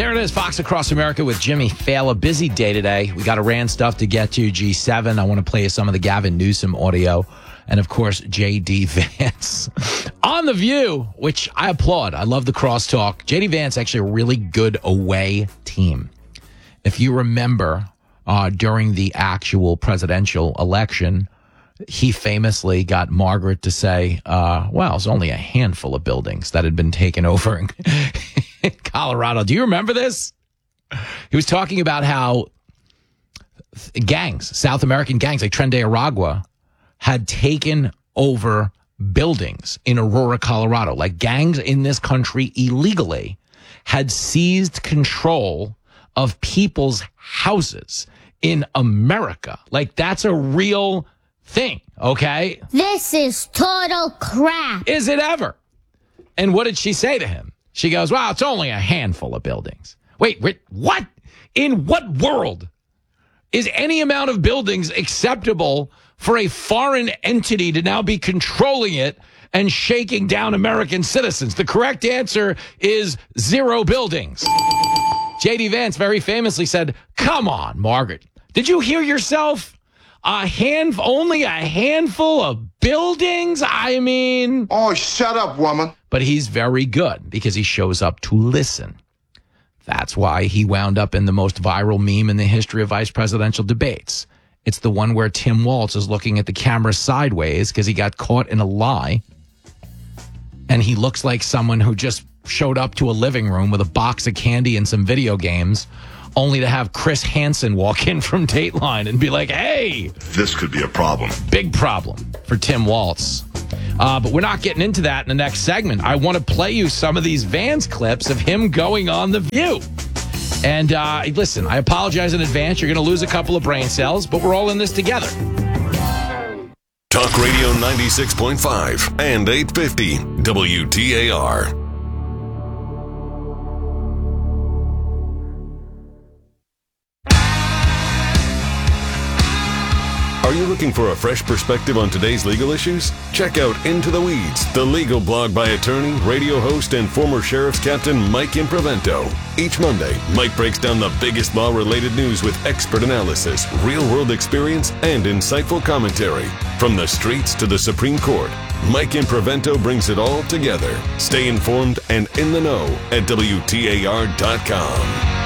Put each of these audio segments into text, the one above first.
There it is, Fox Across America with Jimmy Fallon. Busy day today. We got Iran stuff to get to, G7. I want to play you some of the Gavin Newsom audio. And, of course, J.D. Vance on The View, which I applaud. I love the crosstalk. J.D. Vance actually a really good away team. If you remember, during the actual presidential election, he famously got Margaret to say, well, it's only a handful of buildings that had been taken over in Colorado. Do you remember this? He was talking about how gangs, South American gangs like Tren de Aragua, had taken over buildings in Aurora, Colorado. Like gangs in this country illegally had seized control of people's houses in America. Like that's a real thing, okay? This is total crap. Is it ever? And what did she say to him? She goes, well, it's only a handful of buildings. Wait, what? In what world is any amount of buildings acceptable for a foreign entity to now be controlling it and shaking down American citizens? The correct answer is 0 buildings. J.D. Vance very famously said, come on, Margaret. Did you hear yourself? Only a handful of buildings? I mean... Oh, shut up, woman. But he's very good because he shows up to listen. That's why he wound up in the most viral meme in the history of vice presidential debates. It's the one where Tim Walz is looking at the camera sideways because he got caught in a lie. And he looks like someone who just showed up to a living room with a box of candy and some video games, only to have Chris Hansen walk in from Dateline and be like, hey, this could be a problem. Big problem for Tim Walz. But we're not getting into that in the next segment. I want to play you some of these Vance clips of him going on The View. And listen, I apologize in advance. You're going to lose a couple of brain cells, but we're all in this together. Talk Radio 96.5 and 850 WTAR. Are you looking for a fresh perspective on today's legal issues? Check out Into the Weeds, the legal blog by attorney, radio host, and former Sheriff's Captain Mike Imprevento. Each Monday, Mike breaks down the biggest law-related news with expert analysis, real-world experience, and insightful commentary. From the streets to the Supreme Court, Mike Imprevento brings it all together. Stay informed and in the know at WTAR.com.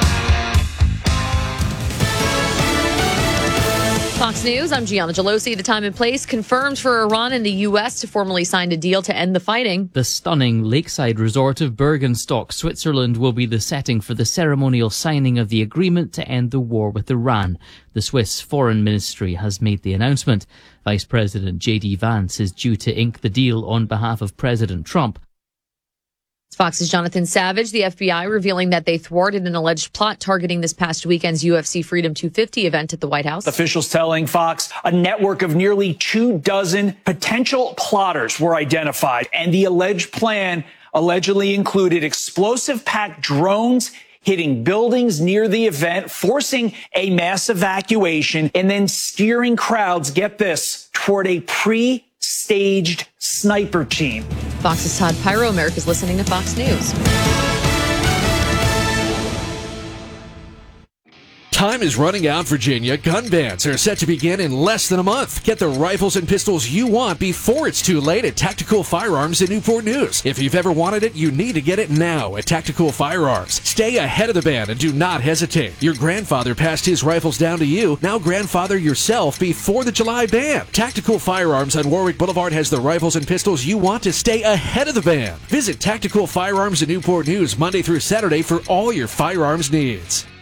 Fox News, I'm Gianna Gelosi. The time and place confirmed for Iran and the U.S. to formally sign a deal to end the fighting. The stunning lakeside resort of Bergenstock, Switzerland, will be the setting for the ceremonial signing of the agreement to end the war with Iran. The Swiss Foreign Ministry has made the announcement. Vice President J.D. Vance is due to ink the deal on behalf of President Trump. Fox's Jonathan Savage, the FBI revealing that they thwarted an alleged plot targeting this past weekend's UFC Freedom 250 event at the White House. Officials telling Fox a network of nearly 24 potential plotters were identified, and the alleged plan allegedly included explosive-packed drones hitting buildings near the event, forcing a mass evacuation, and then steering crowds, get this, toward a pre-staged sniper team. Fox's Todd Pyro, America's listening to Fox News. Time is running out, Virginia. Gun bans are set to begin in less than a month. Get the rifles and pistols you want before it's too late at Tactical Firearms in Newport News. If you've ever wanted it, you need to get it now at Tactical Firearms. Stay ahead of the ban and do not hesitate. Your grandfather passed his rifles down to you. Now grandfather yourself before the July ban. Tactical Firearms on Warwick Boulevard has the rifles and pistols you want to stay ahead of the ban. Visit Tactical Firearms in Newport News Monday through Saturday for all your firearms needs.